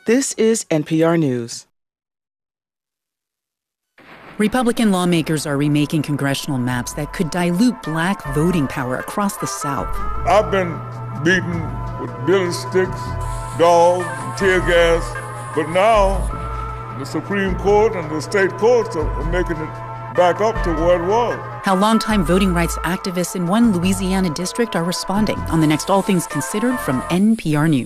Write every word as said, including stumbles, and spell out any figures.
This is N P R News. Republican lawmakers are remaking congressional maps that could dilute black voting power across the South. I've been beaten with billy sticks, dogs, and tear gas, but now the Supreme Court and the state courts are making it back up to where it was. How longtime voting rights activists in one Louisiana district are responding on the next All Things Considered from N P R News.